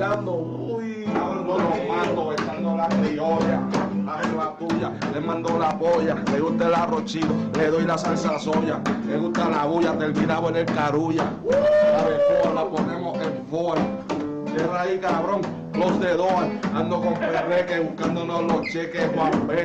tirando. Uy, no los mato, echando la criolla. Haz la tuya, le mando la polla, le gusta el arrochito, le doy la salsa soya, le gusta la bulla, terminamos en el carulla. La de la ponemos en Ford. Cierra ahí, cabrón, los de Doan. Ando con perreque buscándonos los cheques, Juan B.